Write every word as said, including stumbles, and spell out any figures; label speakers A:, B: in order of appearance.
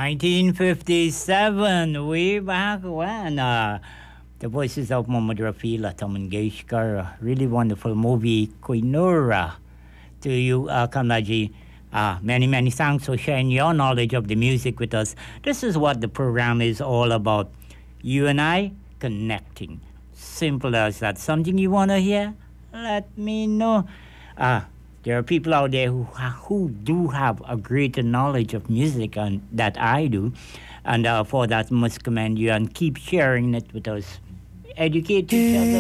A: nineteen fifty-seven, way back when. Uh, the voices of Mohammad Rafi, Lata Mangeshkar, a really wonderful movie, Koinura. To you, uh, Kamlaji, uh, many, many thanks for sharing your knowledge of the music with us. This is what the program is all about. You and I connecting. Simple as that. Something you want to hear? Let me know. Uh, there are people out there who who do have a greater knowledge of music and, that I do. And uh, for that, must commend you and keep sharing it with us. Educate each other.